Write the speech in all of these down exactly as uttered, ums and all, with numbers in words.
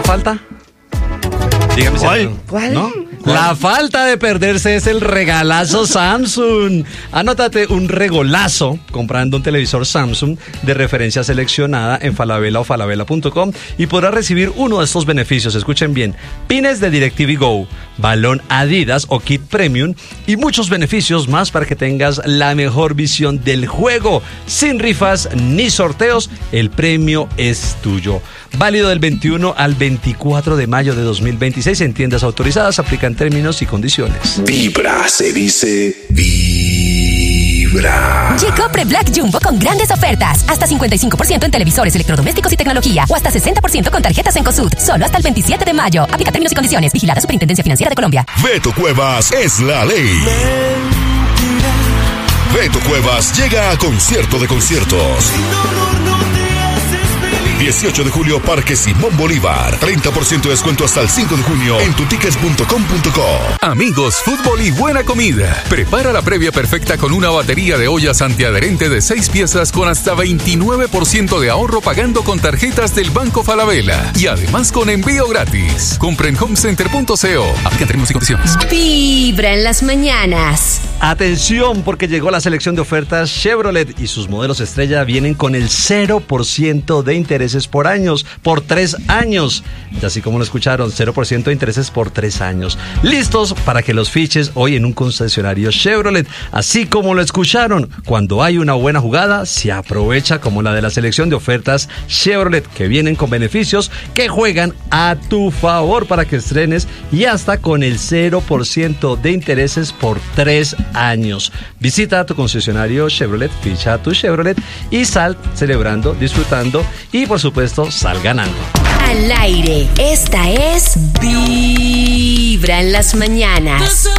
falta? Dígame. ¿Cuál? ¿Cuál? ¿No? La falta de perderse es el regalazo Samsung. Anótate un regolazo comprando un televisor Samsung de referencia seleccionada en Falabella o falabella punto com y podrás recibir uno de estos beneficios. Escuchen bien: pines de DirecTV Go, balón Adidas o kit premium y muchos beneficios más para que tengas la mejor visión del juego. Sin rifas ni sorteos, el premio es tuyo. Válido del veintiuno al veinticuatro de mayo de dos mil veintiséis en tiendas autorizadas. Aplican términos y condiciones. Vibra, se dice vibra. Llegó Pre-Black Jumbo con grandes ofertas. Hasta cincuenta y cinco por ciento en televisores, electrodomésticos y tecnología. O hasta sesenta por ciento con tarjetas en Cosud. Solo hasta el veintisiete de mayo. Aplica términos y condiciones. Vigilada Superintendencia Financiera de Colombia. Beto Cuevas es la ley. Beto Cuevas llega a Concierto de Conciertos. dieciocho de julio, Parque Simón Bolívar. treinta por ciento de descuento hasta el cinco de junio en tutickets punto com punto co. Amigos, fútbol y buena comida. Prepara la previa perfecta con una batería de ollas antiadherente de seis piezas con hasta veintinueve por ciento de ahorro pagando con tarjetas del Banco Falabella. Y además con envío gratis. Compra en homecenter punto co. Aplica términos y condiciones. Vibra en las mañanas. Atención, porque llegó la selección de ofertas Chevrolet y sus modelos estrella vienen con el cero por ciento de intereses por años, por tres años. Y así como lo escucharon, cero por ciento de intereses por tres años. Listos para que los fiches hoy en un concesionario Chevrolet. Así como lo escucharon, cuando hay una buena jugada, se aprovecha como la de la selección de ofertas Chevrolet, que vienen con beneficios que juegan a tu favor para que estrenes y hasta con el cero por ciento de intereses por tres años. Visita tu concesionario Chevrolet, ficha tu Chevrolet y sal celebrando, disfrutando y por supuesto sal ganando. Al aire, esta es Vibra en las mañanas.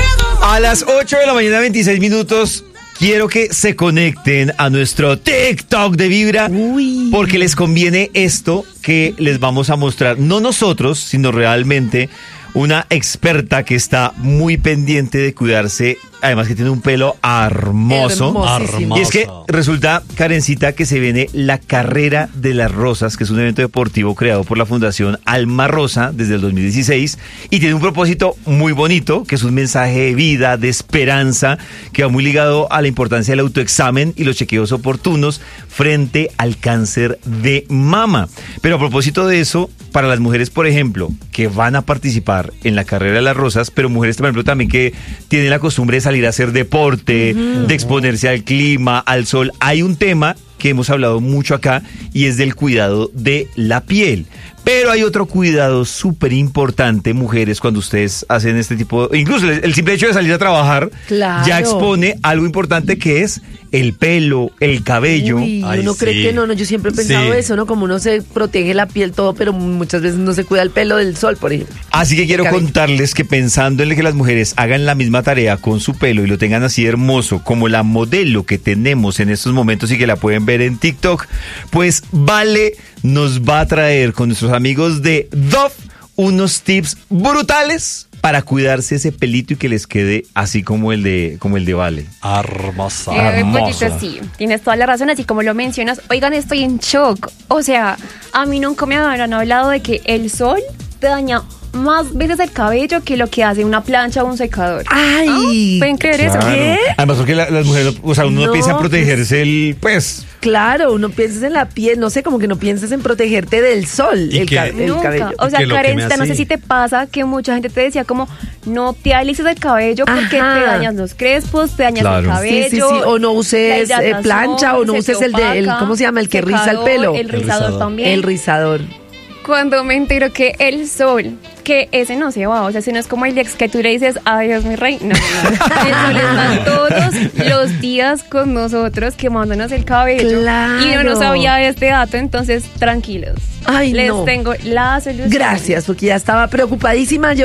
A las ocho de la mañana, veintiséis minutos, quiero que se conecten a nuestro TikTok de Vibra. Uy. Porque les conviene esto que les vamos a mostrar. No nosotros, sino realmente una experta que está muy pendiente de cuidarse, además que tiene un pelo hermoso. Hermoso. Y es que resulta, Karencita, que se viene la Carrera de las Rosas, que es un evento deportivo creado por la Fundación Alma Rosa desde el dos mil dieciséis y tiene un propósito muy bonito, que es un mensaje de vida, de esperanza, que va muy ligado a la importancia del autoexamen y los chequeos oportunos frente al cáncer de mama. Pero a propósito de eso, para las mujeres, por ejemplo, que van a participar en la Carrera de las Rosas, pero mujeres, por ejemplo, también que tienen la costumbre de salir a hacer deporte, uh-huh. de exponerse al clima, al sol. Hay un tema que hemos hablado mucho acá y es del cuidado de la piel. Pero hay otro cuidado súper importante, mujeres, cuando ustedes hacen este tipo de... Incluso el simple hecho de salir a trabajar claro. ya expone algo importante que es el pelo, el cabello. Uy, Ay, uno sí. cree que no, no, yo siempre he pensado sí. eso, ¿no? Como uno se protege la piel, todo, pero muchas veces no se cuida el pelo del sol, por ejemplo. Así que quiero contarles que pensando en que las mujeres hagan la misma tarea con su pelo y lo tengan así hermoso, como la modelo que tenemos en estos momentos y que la pueden ver en TikTok, pues Vale nos va a traer con nuestros amigos de Dove unos tips brutales para cuidarse ese pelito y que les quede así como el de como el de Vale. Hermosa. Eh, poquito, sí, tienes toda la razón, así como lo mencionas. Oigan, estoy en shock. O sea, a mí nunca me habían hablado de que el sol te daña más veces el cabello que lo que hace una plancha o un secador. ¡Ay! ¿Ah? ¿Pueden creer Claro. eso? ¿Qué? Además porque la, las mujeres, o sea, uno no, No, piensa en pues, protegerse el, pues... Claro, uno piensas en la piel, no sé, como que no piensas en protegerte del sol, ¿Y el, qué? ca- el Nunca. cabello. O sea, Que lo que me Karencita, no hace- sé si te pasa que mucha gente te decía como no te alices el cabello porque Ajá. te dañas los crespos, te dañas Claro. el Sí, cabello. sí, sí, o no uses la eh, hidratación, plancha o no se uses te el de, el, opaca, ¿cómo se llama? El que riza el secador, pelo. El rizador rizador. también. El rizador. Cuando me entero que el sol, que ese no se va, o sea, si no es como el ex que tú le dices, adiós mi rey, no, no, el sol está todos los días con nosotros quemándonos el cabello. Claro. Y yo no sabía este dato, entonces tranquilos. Ay, Les no. tengo la solución. Gracias, porque ya estaba preocupadísima yo.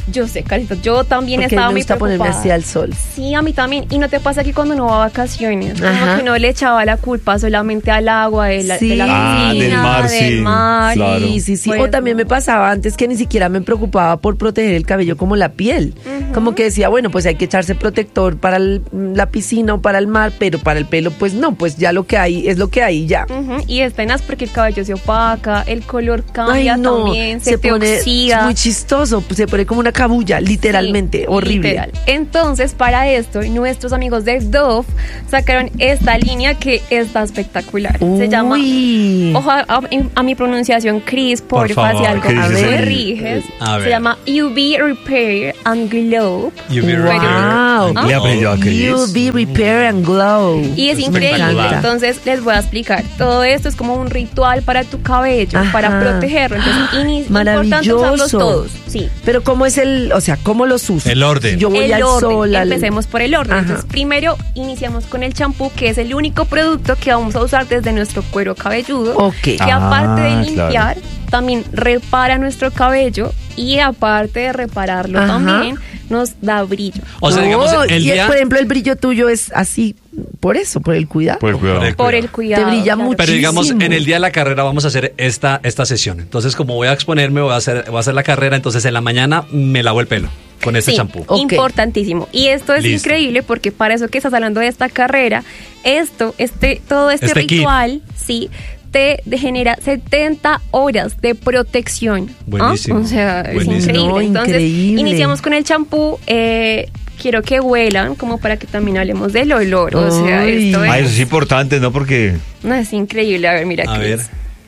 Yo sé, Carlitos, yo también Porque estaba me muy gusta preocupada. ponerme así al sol. Sí, a mí también. Y no te pasa que cuando uno va a vacaciones, Ajá. como que uno le echaba la culpa solamente al agua de la, Sí. de la Ah, piscina, del mar, del sí, mar. claro. Sí, sí, sí. Pues, o también me pasaba antes que ni siquiera me preocupaba por proteger el cabello como la piel. Como que decía, bueno, pues hay que echarse protector para el- la piscina o para el mar, pero para el pelo, pues no, pues ya lo que hay es lo que hay y ya. Ujú, y es tenaz porque el cabello se opaca, el color cambia Ay, no, también, se, te pone oxida. muy chistoso, se pone como una cabulla, literalmente, Sí, horrible. literal. Entonces, para esto, nuestros amigos de Dove sacaron esta línea que está espectacular. Se llama, Uy. ojo a, a- a mi pronunciación, Chris, por, Por favor, si algo ¿qué dice me esa corriges. A ver. Se llama U V Repair and Glow. U V Pero- Repair. Wow. Le aprendió a Chris. U V Repair and Glow. Y es Me increíble. encanta. Entonces les voy a explicar. Todo esto es como un ritual para tu cabello, Ajá. para protegerlo. Entonces, ini- importante usarlos Maravilloso. todos. Sí. Pero ¿cómo es el, o sea, cómo los uso? El orden. Yo voy el al orden. sol, al- Empecemos por el orden. Ajá. Entonces, primero iniciamos con el champú, que es el único producto que vamos a usar desde nuestro cuero cabelludo. Ok. Que Ah, aparte de limpiar, claro. también repara nuestro cabello y aparte de repararlo Ajá. también nos da brillo. O sea, digamos, Oh, el y día... por ejemplo, el brillo tuyo es así, por eso, por el cuidado. Por el cuidado. Por el- Por el cuidado. Te brilla claro. mucho. Pero digamos, Muchísimo. en el día de la carrera vamos a hacer esta, esta sesión. Entonces, como voy a exponerme, voy a hacer, voy a hacer la carrera, entonces en la mañana me lavo el pelo con este Sí, champú. Ok. importantísimo. Y esto es Listo. increíble porque para eso que estás hablando de esta carrera, esto, este, todo este, Este kit. ritual, sí, te genera setenta horas de protección. ¿ah? Buenísimo. O sea, Buenísimo. es increíble. No, Entonces, increíble. iniciamos con el champú. Eh, quiero que huelan, como para que también hablemos del olor. O sea, Ay. esto Ah, es, eso es importante, ¿no? Porque no, es increíble. A ver, mira. A Chris. ver.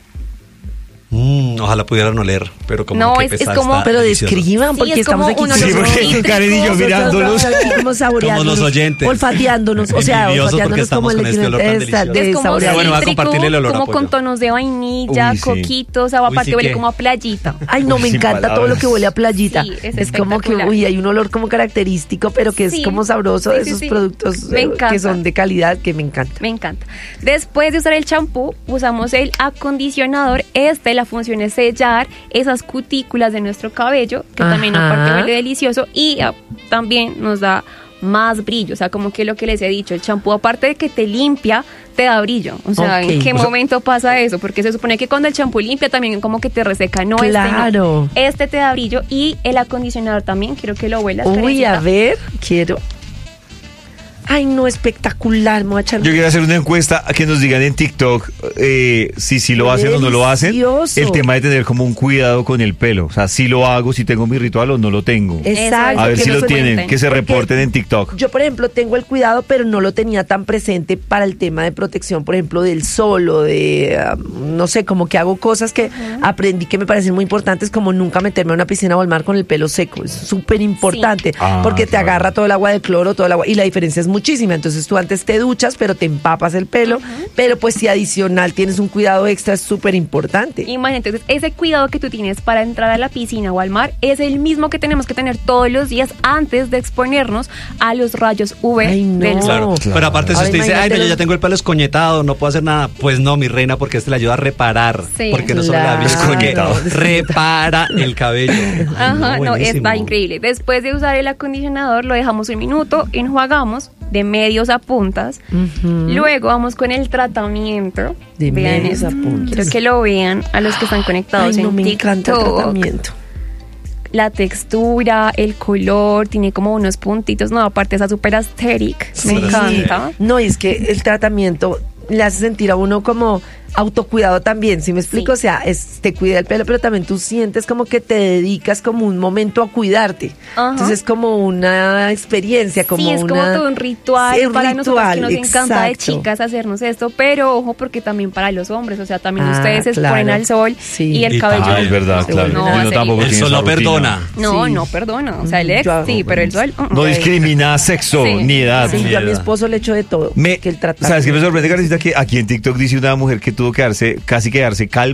Mm, ojalá pudieran oler, pero como No, que es- es pesada como- está Pero delicioso. describan, Sí, porque es estamos como aquí. uno de Sí, los porque cítricos, Karen y yo Nosotros mirándolos. estamos aquí como saboreándonos, Como los oyentes. olfateándonos, o sea, Envidiosos porque olfateándonos estamos como con el este olor tan esta- delicioso. de Es como saborear. Pero bueno, voy a cítrico, compartirle el olor a como pollo. con tonos de vainilla, Uy, sí. coquito, o sea, Uy, aparte sí huele que- como a playita. Ay, no, me Sin encanta todo lo palabras. que huele a playita. Sí, es es como que, espectacular. uy, hay un olor como característico, pero que es Sí. como sabroso Sí, de sí, esos sí. productos Me eh, encanta. que son de calidad, que me encanta. Me encanta. Después de usar el champú, usamos el acondicionador. Este, la función es sellar esas cutículas de nuestro cabello, que también Ajá. aparte huele delicioso y ah, también nos da más brillo. O sea, como que lo que les he dicho, el champú aparte de que te limpia, te da brillo. O sea, Ok. ¿en qué O sea- momento pasa eso? Porque se supone que cuando el champú limpia también como que te reseca. No, Claro. este no. Este te da brillo y el acondicionador también, quiero que lo huelas. Uy, Karencita. a ver, quiero. Ay, no, espectacular, me voy a echar. yo quiero hacer una encuesta a que nos digan en TikTok eh, si si lo hacen o no lo hacen. Delicioso. El tema de tener como un cuidado con el pelo. O sea, si lo hago, si tengo mi ritual o no lo tengo. Exacto. A ver que si nos lo tienen, cuenten. que se Porque reporten en TikTok. Yo, por ejemplo, tengo el cuidado, pero no lo tenía tan presente para el tema de protección, por ejemplo, del sol o de, um, no sé, como que hago cosas que aprendí que me parecen muy importantes, como nunca meterme a una piscina o al mar con el pelo seco. Es súper importante, Sí. Ah, porque te claro. agarra todo el agua de cloro, todo el agua, y la diferencia es muchísima. Entonces tú antes te duchas, pero te empapas el pelo, pero pues si adicional tienes un cuidado extra, es súper importante. Imagínate, entonces ese cuidado que tú tienes para entrar a la piscina o al mar es el mismo que tenemos que tener todos los días antes de exponernos a los rayos U V Ay, no. del sol. Claro. Claro. Pero aparte, si Ahora usted dice, ay, imagínate pero yo los- ya tengo el pelo escoñetado, no puedo hacer nada. Pues no, mi reina, porque este le ayuda a reparar. Sí. Porque no solo le da brillo, Claro. sino que repara el cabello. Ay, Ajá, no, buenísimo. está increíble. Después de usar el acondicionador, lo dejamos un minuto, enjuagamos de medios a puntas. Ujú. Luego vamos con el tratamiento. De Vean medios esto. a puntas. Quiero que lo vean a los que están conectados Ay, no, en me encanta el TikTok. tratamiento. La textura, el color, tiene como unos puntitos. No, aparte está súper aesthetic. Me Sí. encanta. No, y es que el tratamiento le hace sentir a uno como autocuidado también, ¿sí me explico? Sí. O sea, es, te cuida el pelo, pero también tú sientes como que te dedicas como un momento a cuidarte. Ajá. Entonces es como una experiencia, como sí, es como una... todo un ritual Sí, un para nosotros que ritual, nos encanta de exacto. chicas hacernos esto, pero ojo porque también para los hombres, o sea, también Ah, ustedes se exponen claro. al sol Sí. y el Y cabello también. Ah, es verdad, Se claro. vuelve no una- va a Uno ser tampoco El tiene sol esa no rutina. perdona. No, Sí. no perdona, o sea, el Mm, ex yo- sí, pero el sol uh, uh. No discrimina sexo Sí. ni edad. Sí, yo a mi Mierda. esposo le echo de todo. Me, que el tratamiento. ¿Sabes qué me sorprende, Karencita? Que aquí en TikTok dice una mujer que tuvo que darse, casi quedarse calva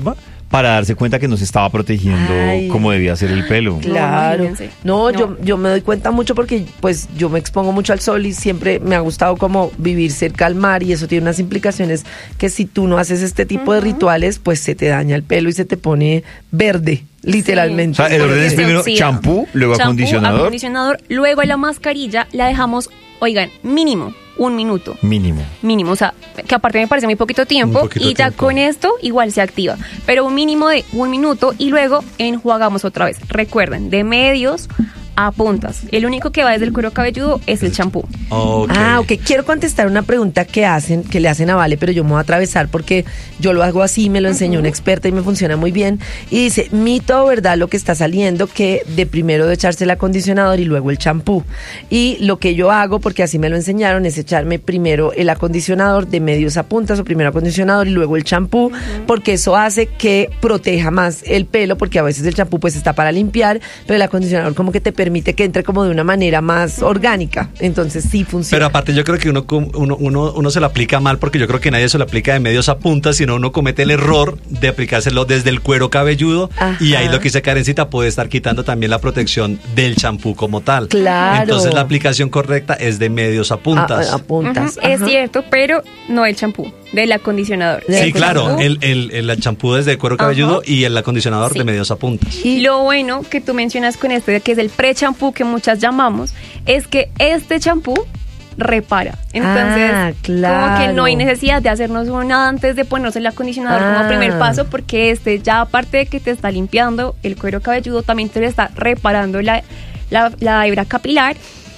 para darse cuenta que no se estaba protegiendo Ay. como debía ser el pelo. Claro. imagínense. No, No. Yo, yo me doy cuenta mucho porque pues yo me expongo mucho al sol y siempre me ha gustado como vivir cerca al mar y eso tiene unas implicaciones que si tú no haces este tipo de rituales, pues se te daña el pelo y se te pone verde, literalmente. O sea, el orden es Se primero oxida. champú, luego Champú, acondicionador. acondicionador, luego la mascarilla la dejamos, oigan, mínimo un minuto. Mínimo. Mínimo, o sea, que aparte me parece muy poquito tiempo Un poquito y ya tiempo. con esto igual se activa, pero un mínimo de un minuto y luego enjuagamos otra vez. Recuerden, de medios a puntas. El único que va desde el cuero cabelludo es el champú. Ok. Ah, ok. Quiero contestar una pregunta que hacen, que le hacen a Vale, pero yo me voy a atravesar porque yo lo hago así, me lo enseñó una experta y me funciona muy bien. Y dice, mito o verdad lo que está saliendo, que de primero de echarse el acondicionador y luego el champú. Y lo que yo hago, porque así me lo enseñaron, es echarme primero el acondicionador de medios a puntas o primero acondicionador y luego el champú, porque eso hace que proteja más el pelo, porque a veces el champú pues está para limpiar, pero el acondicionador como que te permite que entre como de una manera más orgánica. Entonces sí funciona. Pero aparte yo creo que uno, com- uno, uno, uno se lo aplica mal porque yo creo que nadie se lo aplica de medios a puntas, sino uno comete el error de aplicárselo desde el cuero cabelludo. Ajá. Y ahí lo que dice Karencita puede estar quitando también la protección del champú como tal. Claro. Entonces la aplicación correcta es de medios a puntas. A, a puntas. Ujú, es Ajá. cierto, pero no el champú, del acondicionador. Sí, Sí, Del claro, champú. el, el, el champú desde el cuero cabelludo Ajá. y el acondicionador Sí. de medios a puntas. Y lo bueno que tú mencionas con este, que es el pre-champú que muchas llamamos, es que este champú repara. Entonces, Ah, como claro. que no hay necesidad de hacernos una antes de ponerse el acondicionador Ah. como primer paso, porque este ya aparte de que te está limpiando el cuero cabelludo, también te le está reparando la, la, la hebra capilar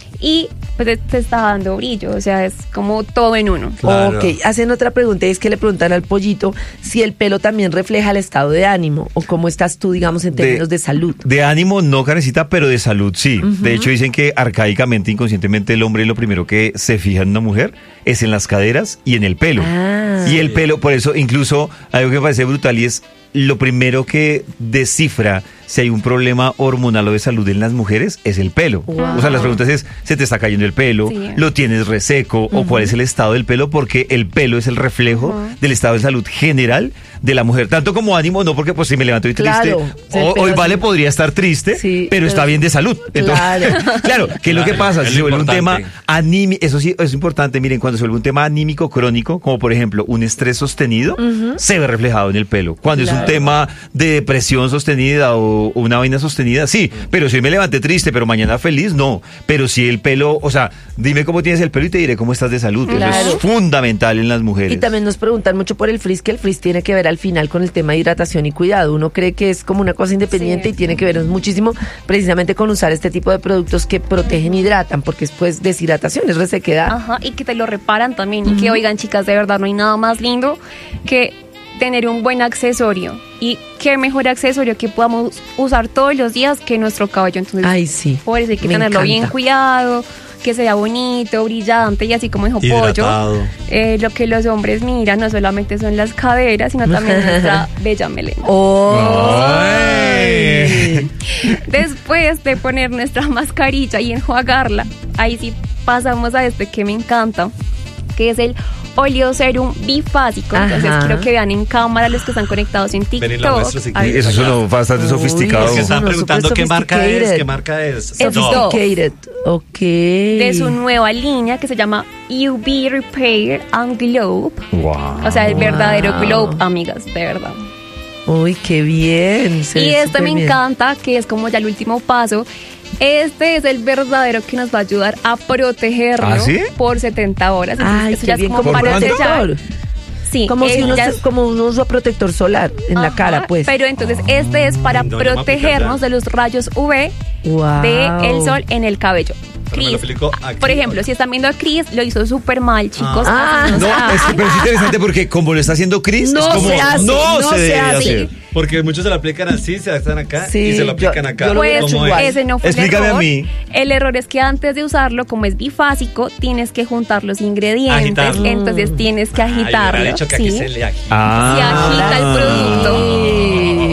y pues te está dando brillo, o sea, es como todo en uno. Claro. Ok, hacen otra pregunta y es que le preguntan al pollito si el pelo también refleja el estado de ánimo o cómo estás tú, digamos, en términos de, salud. De ánimo no, Karencita, pero de salud sí. De hecho dicen que arcaicamente, inconscientemente, el hombre lo primero que se fija en una mujer es en las caderas y en el pelo. Ah. Y el pelo, por eso incluso algo que me parece brutal y es lo primero que descifra si hay un problema hormonal o de salud en las mujeres es el pelo. Wow. O sea, las preguntas es, ¿se te está cayendo el pelo? Sí. ¿Lo tienes reseco? ¿O cuál es el estado del pelo? Porque el pelo es el reflejo Ujú. del estado de salud general de la mujer. Tanto como ánimo, no porque pues si me levanto y triste, Claro. Sí, o- pero hoy sí. Vale podría estar triste, Sí, pero, pero está sí. bien de salud. Claro. claro, que es lo que Claro, pasa, es si lo se vuelve un tema importante. anímico, eso sí es importante, miren, cuando se vuelve un tema anímico crónico, como por ejemplo un estrés sostenido, se ve reflejado en el pelo. Cuando es un Claro. tema de depresión sostenida o una vaina sostenida, sí, pero si hoy me levanté triste, pero mañana feliz, no. Pero si el pelo, o sea, dime cómo tienes el pelo y te diré cómo estás de salud. Claro. Eso es fundamental en las mujeres. Y también nos preguntan mucho por el frizz, que el frizz tiene que ver al final con el tema de hidratación y cuidado. Uno cree que es como una cosa independiente Sí. y tiene que ver muchísimo precisamente con usar este tipo de productos que protegen y hidratan, porque es pues deshidratación, es resequedad. Ajá, y que te lo reparan también. Y que, oigan, chicas, de verdad no hay nada más lindo que tener un buen accesorio. Y qué mejor accesorio que podamos usar todos los días que nuestro cabello. Entonces, Ay, sí. por eso hay que Me tenerlo bien encanta. cuidado, que sea bonito, brillante y así como dijo Hidratado. Pollo. Eh, lo que los hombres miran no solamente son las caderas, sino también nuestra bella melena. ¡Ay! Después de poner nuestra mascarilla y enjuagarla, ahí sí pasamos a este que me encanta, que es el oleoserum bifásico. Entonces Ajá. quiero que vean en cámara los que están conectados en Ven y la TikTok. muestro si Ahí quieres. Eso sonó bastante Uy, sofisticado. es Que que están Sonó preguntando súper qué marca es, sophisticated. qué marca es. Es Dove. Sophisticated. Ok. de su nueva línea que se llama U V Repair and Glow. Wow. O sea, el verdadero Wow. glow, amigas, de verdad. Uy, qué bien. se Y ve esto súper me bien. encanta, que es como ya el último paso. Este es el verdadero que nos va a ayudar a protegerlo ¿Ah, sí? por setenta horas. Entonces, Ay, eso qué ya es bien. como Como para ¿Cuánto? sellar. protector. Sí, Como si eh, uno, ya se- es- como uno usa protector solar en la Ajá, cara, pues. Pero entonces este es para No, yo me voy a aplicar protegernos ya. de los rayos U V Wow. del sol en el cabello. Pero me lo Chris, aplico aquí. por ejemplo, si están viendo a Chris, lo hizo súper mal, chicos. Ah. Así no No, se hace. es que, pero es interesante porque como lo está haciendo Chris, No es como, se hace, no, no se se debe hace. hacer. Porque muchos se lo aplican así, se la están acá Sí, y se lo yo- aplican acá. yo lo hubiera Pues hecho ¿Cómo igual. es? ese no fue Explícame el error. a mí. El error es que antes de usarlo, como es bifásico, tienes que juntar los ingredientes. Agitarlo. Entonces tienes que Ay, me hubiera agitarlo. dicho que ¿sí? aquí se le agita. Ah. Se agita el producto. Sí.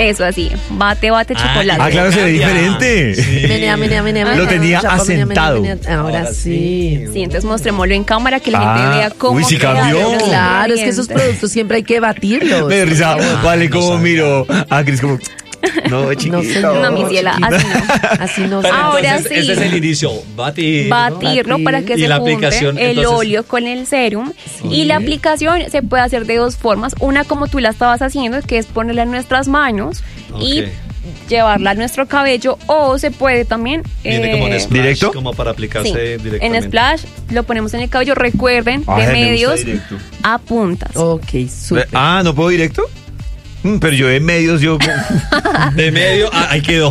Eso así, bate, bate, Ah, chocolate. Ah, claro, se ve Cambia. diferente. Sí. Menea, menea, menea, Lo menea. tenía Chapa, menea, menea, asentado. menea. Ahora, Ahora sí. Sí, entonces mostrémoslo en cámara, que la Ah, gente vea cómo uy, sí quedaron cambió. los Claro, es que esos ingredientes. productos siempre hay que batirlos. Me da risa, Ah, vale, no como sabía. miro a Cris como, no, chiquito. No, señor. No, mi ciela, así no. Así no. Pero Ahora entonces, sí. Ese es el inicio. Batir. Batirlo Batir. para que Y se la junte aplicación, el entonces- óleo con el serum. Y la aplicación se puede hacer de dos formas. Una como tú la estabas haciendo, que es ponerla en nuestras manos y Ok. llevarla a nuestro cabello. O se puede también... Viene como en eh, splash, ¿directo? como para aplicarse sí, directamente. en splash lo ponemos en el cabello. Recuerden, Ay, de me gusta medios directo. a puntas. Ok, súper. Ah, ¿no puedo directo? Mm, Pero yo en medios, yo... De medio, ah, ahí quedó.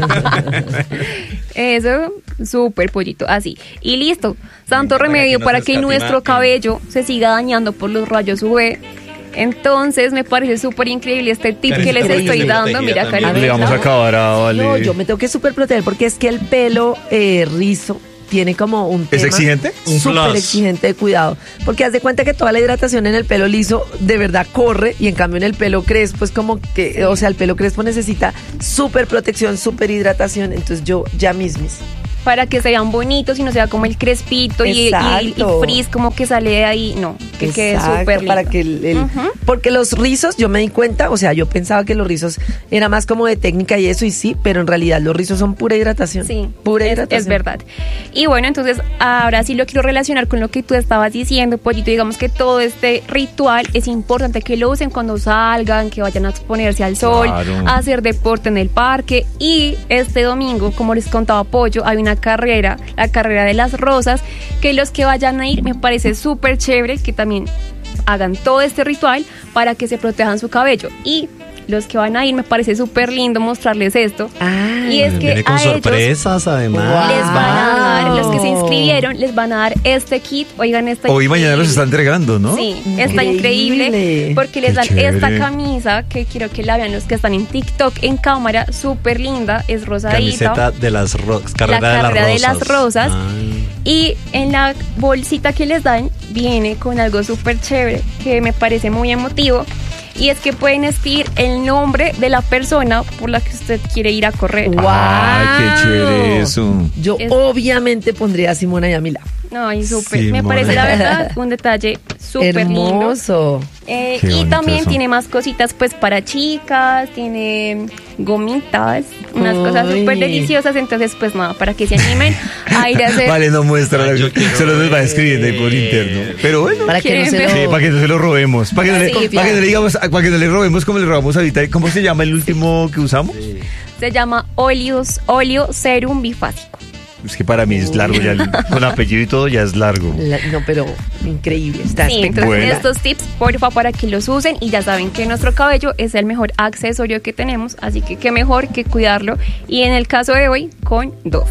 Eso, súper pollito, así. Y listo. Santo Para remedio que no para se que escatima nuestro en- cabello se siga dañando por los rayos U V. Entonces me parece súper increíble este tip Karen, que les pero estoy yo dando. protegida Mira, también. Karen. Le vamos a acabar a Vale. No, yo me tengo que súper proteger porque es que el pelo eh, rizo tiene como un ¿Es tema exigente? Un súper plus. exigente de cuidado. Porque haz de cuenta que toda la hidratación en el pelo liso de verdad corre y en cambio en el pelo crespo es como que, o sea, el pelo crespo necesita súper protección, súper hidratación. Entonces yo ya mismis. Para que se vean bonitos y no sea como el crespito y, y, y Exacto. frizz como que sale de ahí. No, que quede Exacto, súper lindo. para que el, el- Ujú. porque los rizos, yo me di cuenta, o sea, yo pensaba que los rizos era más como de técnica y eso y sí, pero en realidad los rizos son pura hidratación. Sí, pura es, hidratación. es verdad. Y bueno, entonces ahora sí lo quiero relacionar con lo que tú estabas diciendo, Pollito. Digamos que todo este ritual es importante que lo usen cuando salgan, que vayan a exponerse al sol, Claro. a hacer deporte en el parque. Y este domingo, como les contaba Pollo, hay una carrera, la carrera de las rosas, que los que vayan a ir me parece súper chévere que también hagan todo este ritual para que se protejan su cabello. Y los que van a ir me parece súper lindo mostrarles esto. Ah, Y es que Viene con a ellos sorpresas, además. Wow. les van a dar, Wow. los que se inscribieron, les van a dar este kit. Oigan, está Hoy y mañana los increíble. está entregando, ¿no? Sí, está Increíble. increíble porque les Qué dan chévere. esta camisa que quiero que la vean los que están en TikTok en cámara, súper linda, es rosadita. Camiseta de las rosas. Carrera, La carrera de de las las rosas. rosas. Ay. Y en la bolsita que les dan viene con algo súper chévere que me parece muy emotivo. Y es que pueden escribir el nombre de la persona por la que usted quiere ir a correr. Wow. Ay, qué chévere eso. Yo Es- obviamente pondría a Simona y a Mila. Ay, súper. Sí, me parece Mona. la verdad un detalle súper lindo. Hermoso. Eh, Qué y bonito también eso. tiene más cositas pues para chicas, tiene gomitas, unas Uy. cosas súper deliciosas, entonces pues nada, para que se animen a ir a hacer... Vale, no muestra, Ay, yo quiero se los va ver. escribiendo ahí por interno. Pero bueno. Para que no se ¿Quieren lo... Sí, para que no se lo robemos. Para que, no le, Sí, para que no le digamos, para que no le robemos como le robamos ahorita. ¿Cómo se llama el último que usamos? Se llama Oleos, Oleo Serum Bifásico. Es que para mí es largo ya, el- con apellido y todo ya es largo. La- no, pero increíble. Está Sí, entonces espectacular. estos tips, porfa, para que los usen y ya saben que nuestro cabello es el mejor accesorio que tenemos, así que qué mejor que cuidarlo y en el caso de hoy con Dove.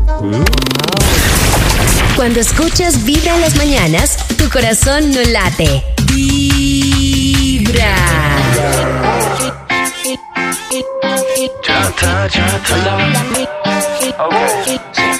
Cuando escuchas Vibra en las mañanas, tu corazón no late. Vibra. Cha, cha, cha, cha. Okay.